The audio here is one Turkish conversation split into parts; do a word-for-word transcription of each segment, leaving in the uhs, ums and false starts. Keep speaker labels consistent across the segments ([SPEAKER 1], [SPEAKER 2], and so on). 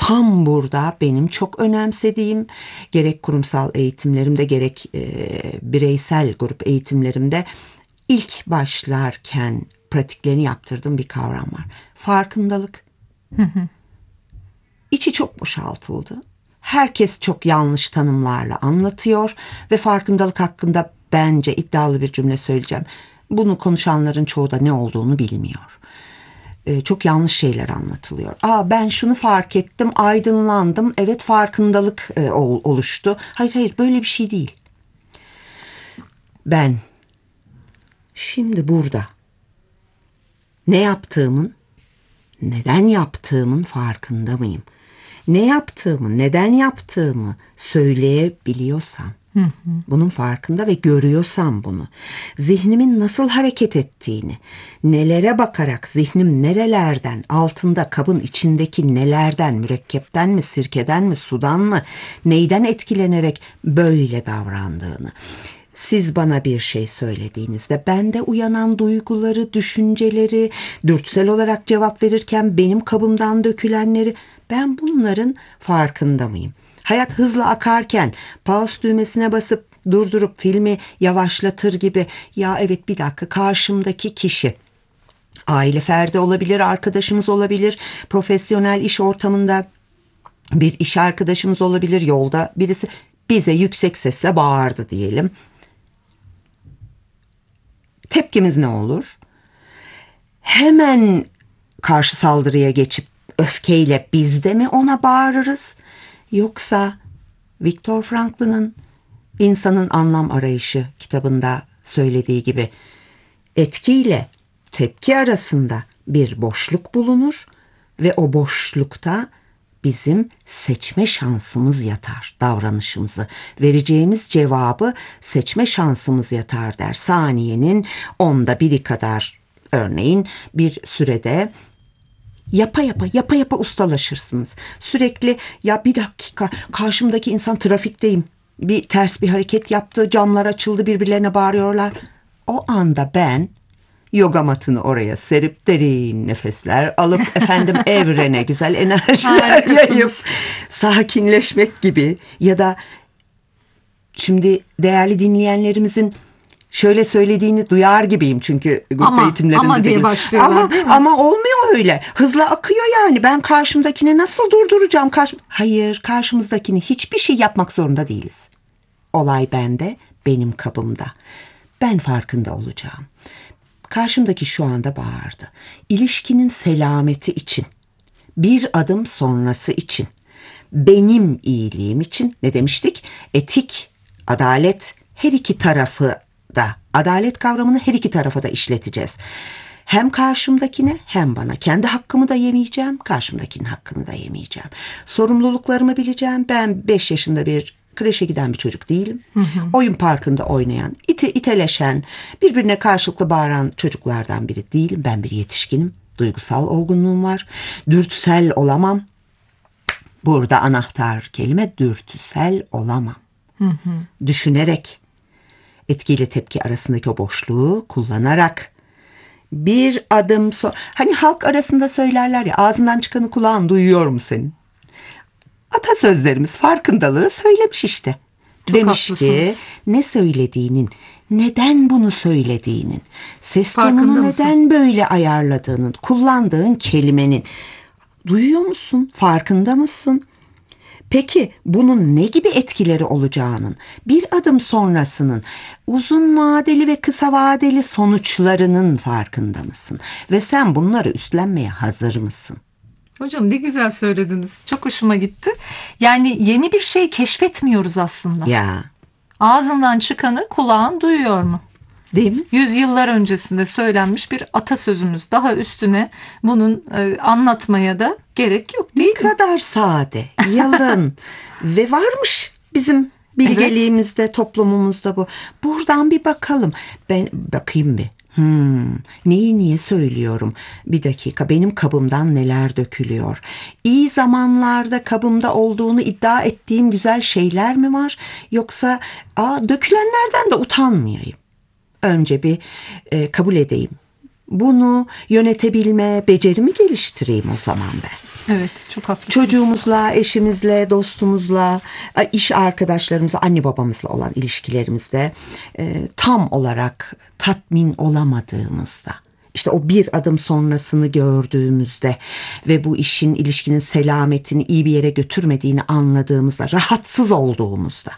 [SPEAKER 1] tam burada benim çok önemsediğim, gerek kurumsal eğitimlerimde gerek e, bireysel grup eğitimlerimde ilk başlarken pratiklerini yaptırdığım bir kavram var. Farkındalık. Hı hı. İçi çok boşaltıldı. Herkes çok yanlış tanımlarla anlatıyor ve farkındalık hakkında bence iddialı bir cümle söyleyeceğim. Bunu konuşanların çoğu da ne olduğunu bilmiyor. Ee, çok yanlış şeyler anlatılıyor. Aa, ben şunu fark ettim, aydınlandım, evet farkındalık e, ol, oluştu. Hayır hayır, böyle bir şey değil. Ben şimdi burada ne yaptığımın, neden yaptığımın farkında mıyım? Ne yaptığımı, neden yaptığımı söyleyebiliyorsam, hı hı. bunun farkında ve görüyorsam bunu, zihnimin nasıl hareket ettiğini, nelere bakarak zihnim nerelerden, altında kabın içindeki nelerden, mürekkepten mi, sirkeden mi, sudan mı, neyden etkilenerek böyle davrandığını, siz bana bir şey söylediğinizde bende uyanan duyguları, düşünceleri, dürtüsel olarak cevap verirken benim kabımdan dökülenleri, ben bunların farkında mıyım? Hayat hızla akarken pause düğmesine basıp durdurup filmi yavaşlatır gibi, ya evet bir dakika, karşımdaki kişi aile ferdi olabilir, arkadaşımız olabilir, profesyonel iş ortamında bir iş arkadaşımız olabilir, yolda birisi bize yüksek sesle bağırdı diyelim. Tepkimiz ne olur? Hemen karşı saldırıya geçip öfkeyle biz de mi ona bağırırız? Yoksa Viktor Frankl'ın İnsanın Anlam Arayışı kitabında söylediği gibi etkiyle tepki arasında bir boşluk bulunur ve o boşlukta bizim seçme şansımız yatar, davranışımızı, vereceğimiz cevabı seçme şansımız yatar der. Saniyenin onda biri kadar örneğin bir sürede yapa yapa yapa yapa ustalaşırsınız. Sürekli ya bir dakika, karşımdaki insan, trafikteyim, bir ters bir hareket yaptı, camlar açıldı, birbirlerine bağırıyorlar. O anda ben yoga matını oraya serip derin nefesler alıp efendim evrene güzel enerjiler yayıp sakinleşmek gibi, ya da şimdi değerli dinleyenlerimizin şöyle söylediğini duyar gibiyim çünkü grup
[SPEAKER 2] ama,
[SPEAKER 1] eğitimlerinde
[SPEAKER 2] ama diye başlıyorlar
[SPEAKER 1] ama,
[SPEAKER 2] değil mi?
[SPEAKER 1] Ama olmuyor öyle. Hızla akıyor yani. Ben karşımdakini nasıl durduracağım? Karşım... Hayır, karşımızdakini hiçbir şey yapmak zorunda değiliz. Olay bende, benim kabımda. Ben farkında olacağım. Karşımdaki şu anda bağırdı. İlişkinin selameti için, bir adım sonrası için, benim iyiliğim için ne demiştik? Etik, adalet, her iki tarafı da, adalet kavramını her iki tarafa da işleteceğiz. Hem karşımdakine hem bana. Kendi hakkımı da yemeyeceğim, karşımdakinin hakkını da yemeyeceğim. Sorumluluklarımı bileceğim. Ben beş yaşında bir kreşe giden bir çocuk değilim. Hı hı. Oyun parkında oynayan, ite, iteleşen, birbirine karşılıklı bağıran çocuklardan biri değilim. Ben bir yetişkinim. Duygusal olgunluğum var. Dürtüsel olamam. Burada anahtar kelime dürtüsel olamam. Hı hı. Düşünerek, etkiyle tepki arasındaki o boşluğu kullanarak bir adım sonra, hani halk arasında söylerler ya, ağzından çıkanı kulağın duyuyor mu senin? Atasözlerimiz farkındalığı söylemiş işte.
[SPEAKER 2] Çok
[SPEAKER 1] demiş
[SPEAKER 2] haklısınız.
[SPEAKER 1] ki ne söylediğinin, neden bunu söylediğinin, ses tonunu neden böyle ayarladığının, kullandığın kelimenin duyuyor musun? Farkında mısın? Peki bunun ne gibi etkileri olacağının, bir adım sonrasının, uzun vadeli ve kısa vadeli sonuçlarının farkında mısın? Ve sen bunları üstlenmeye hazır mısın?
[SPEAKER 2] Hocam ne güzel söylediniz. Çok hoşuma gitti. Yani yeni bir şey keşfetmiyoruz aslında.
[SPEAKER 1] Ya.
[SPEAKER 2] Ağzından çıkanı kulağın duyuyor mu?
[SPEAKER 1] Değil mi?
[SPEAKER 2] Yüzyıllar öncesinde söylenmiş bir atasözümüz. Daha üstüne bunun e, anlatmaya da gerek yok değil
[SPEAKER 1] ne
[SPEAKER 2] mi?
[SPEAKER 1] Ne kadar sade, yalın ve varmış bizim bilgeliğimizde, evet. Toplumumuzda bu. Buradan bir bakalım. Ben bakayım bir. Hmm, neyi niye söylüyorum? Bir dakika, benim kabımdan neler dökülüyor? İyi zamanlarda kabımda olduğunu iddia ettiğim güzel şeyler mi var? Yoksa aa, dökülenlerden de utanmayayım. Önce bir e, kabul edeyim. Bunu yönetebilme becerimi geliştireyim o zaman ben.
[SPEAKER 2] Evet, çok haklısınız.
[SPEAKER 1] Çocuğumuzla, eşimizle, dostumuzla, iş arkadaşlarımızla, anne babamızla olan ilişkilerimizde e, tam olarak tatmin olamadığımızda, işte o bir adım sonrasını gördüğümüzde ve bu işin, ilişkinin selametini iyi bir yere götürmediğini anladığımızda, rahatsız olduğumuzda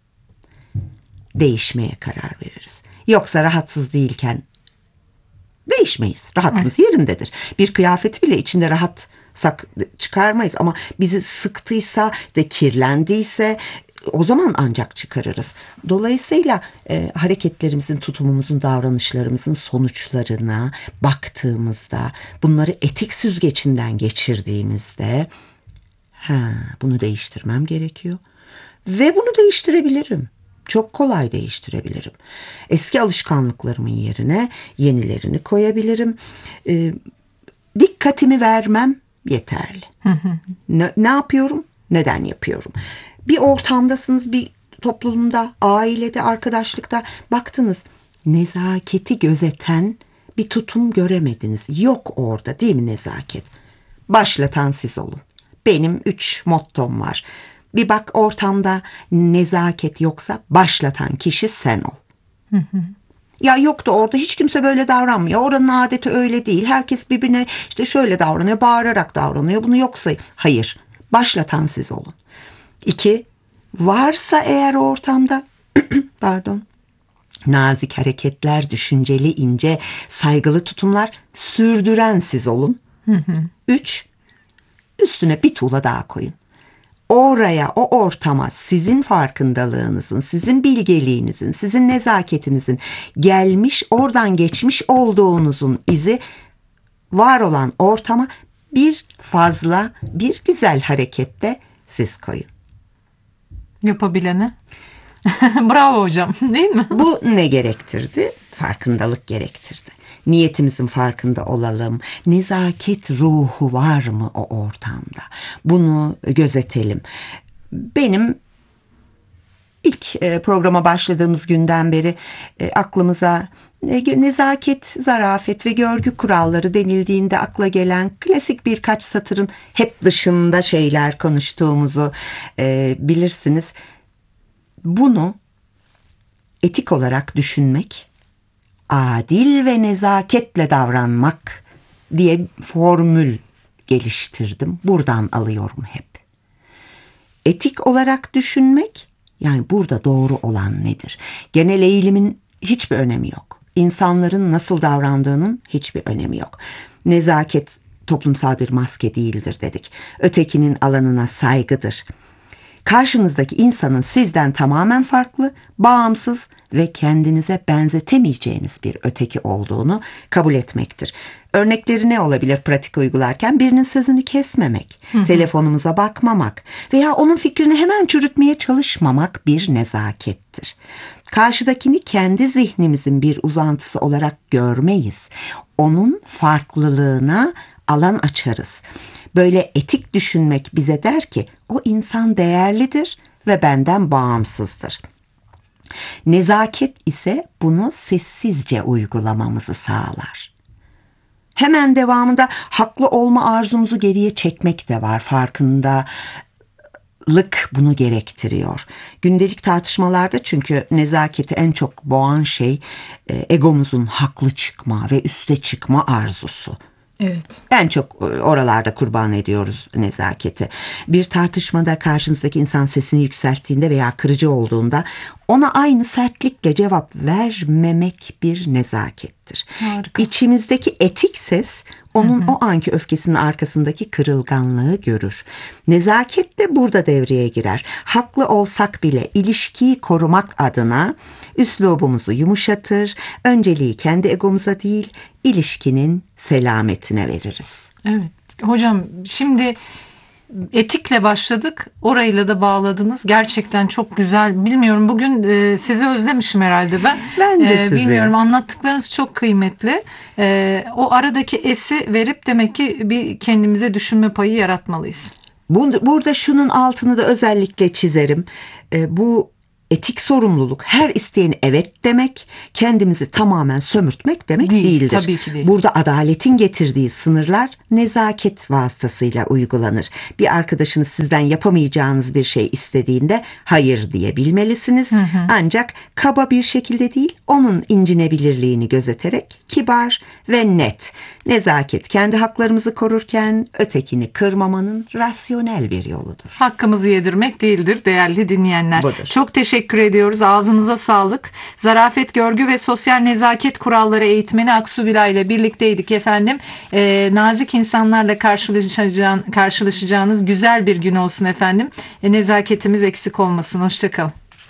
[SPEAKER 1] değişmeye karar veririz. Yoksa rahatsız değilken değişmeyiz. Rahatımız yerindedir. Bir kıyafeti bile içinde rahatsak çıkarmayız ama bizi sıktıysa de kirlendiyse o zaman ancak çıkarırız. Dolayısıyla e, hareketlerimizin, tutumumuzun, davranışlarımızın sonuçlarına baktığımızda, bunları etik süzgecinden geçirdiğimizde, ha, bunu değiştirmem gerekiyor ve bunu değiştirebilirim. Çok kolay değiştirebilirim. Eski alışkanlıklarımın yerine yenilerini koyabilirim. E, dikkatimi vermem yeterli. Hı hı. Ne, ne yapıyorum? Neden yapıyorum? Bir ortamdasınız, bir toplumda, ailede, arkadaşlıkta baktınız. Nezaketi gözeten bir tutum göremediniz. Yok orada, değil mi nezaket? Başlatan siz olun. Benim üç mottom var. Bir bak, ortamda nezaket yoksa başlatan kişi sen ol. Hı hı. Ya yok da orada hiç kimse böyle davranmıyor. Oranın adeti öyle değil. Herkes birbirine işte şöyle davranıyor, bağırarak davranıyor. Bunu yok sayın. Hayır, başlatan siz olun. İki, varsa eğer ortamda pardon, nazik hareketler, düşünceli, ince, saygılı tutumlar sürdüren siz olun. Hı hı. Üç, üstüne bir tuğla daha koyun. Oraya, o ortama sizin farkındalığınızın, sizin bilgeliğinizin, sizin nezaketinizin gelmiş, oradan geçmiş olduğunuzun izi var olan ortama bir fazla, bir güzel harekette siz koyun.
[SPEAKER 2] Yapabilene. Bravo hocam, değil mi?
[SPEAKER 1] Bu ne gerektirdi? Farkındalık gerektirdi. Niyetimizin farkında olalım. Nezaket ruhu var mı o ortamda? Bunu gözetelim. Benim ilk programa başladığımız günden beri aklımıza nezaket, zarafet ve görgü kuralları denildiğinde akla gelen klasik birkaç satırın hep dışında şeyler konuştuğumuzu bilirsiniz. Bunu etik olarak düşünmek, adil ve nezaketle davranmak diye formül geliştirdim. Buradan alıyorum hep. Etik olarak düşünmek, yani burada doğru olan nedir? Genel eğilimin hiçbir önemi yok. İnsanların nasıl davrandığının hiçbir önemi yok. Nezaket toplumsal bir maske değildir dedik. Ötekinin alanına saygıdır. Karşınızdaki insanın sizden tamamen farklı, bağımsız ve kendinize benzetemeyeceğiniz bir öteki olduğunu kabul etmektir. Örnekleri ne olabilir pratik uygularken? Birinin sözünü kesmemek, hı hı. telefonumuza bakmamak veya onun fikrini hemen çürütmeye çalışmamak bir nezakettir. Karşıdakini kendi zihnimizin bir uzantısı olarak görmeyiz. Onun farklılığına alan açarız. Böyle etik düşünmek bize der ki o insan değerlidir ve benden bağımsızdır. Nezaket ise bunu sessizce uygulamamızı sağlar. Hemen devamında haklı olma arzumuzu geriye çekmek de var, farkındalık bunu gerektiriyor. Gündelik tartışmalarda çünkü nezaketi en çok boğan şey egomuzun haklı çıkma ve üste çıkma arzusu.
[SPEAKER 2] Evet.
[SPEAKER 1] En çok oralarda kurban ediyoruz nezaketi. Bir tartışmada karşınızdaki insan sesini yükselttiğinde veya kırıcı olduğunda ona aynı sertlikle cevap vermemek bir nezakettir.
[SPEAKER 2] Harika.
[SPEAKER 1] İçimizdeki etik ses onun hı hı. o anki öfkesinin arkasındaki kırılganlığı görür. Nezaket de burada devreye girer. Haklı olsak bile ilişkiyi korumak adına üslubumuzu yumuşatır. Önceliği kendi egomuza değil, ilişkinin selametine veririz.
[SPEAKER 2] Evet hocam, şimdi etikle başladık, orayla da bağladınız. Gerçekten çok güzel. Bilmiyorum, bugün e, sizi özlemişim herhalde ben.
[SPEAKER 1] Ben de
[SPEAKER 2] e,
[SPEAKER 1] sizi.
[SPEAKER 2] Bilmiyorum, anlattıklarınız çok kıymetli. E, o aradaki esi verip demek ki bir kendimize düşünme payı yaratmalıyız.
[SPEAKER 1] Burada şunun altını da özellikle çizerim. E, bu Etik sorumluluk her isteyene evet demek, kendimizi tamamen sömürtmek demek
[SPEAKER 2] Değil,
[SPEAKER 1] değildir.
[SPEAKER 2] tabii ki değil.
[SPEAKER 1] Burada adaletin getirdiği sınırlar nezaket vasıtasıyla uygulanır. Bir arkadaşınız sizden yapamayacağınız bir şey istediğinde hayır diyebilmelisiniz. Ancak kaba bir şekilde değil, onun incinebilirliğini gözeterek kibar ve net. Nezaket kendi haklarımızı korurken ötekini kırmamanın rasyonel bir yoludur.
[SPEAKER 2] Hakkımızı yedirmek değildir değerli dinleyenler.
[SPEAKER 1] Budur.
[SPEAKER 2] Çok teşekkür ediyoruz. Ağzınıza sağlık. Zarafet, görgü ve sosyal nezaket kuralları eğitmeni Aksu Bila ile birlikteydik efendim. Ee, nazik insanlarla karşılaşacağın, karşılaşacağınız güzel bir gün olsun efendim. E, nezaketimiz eksik olmasın. Hoşça kalın.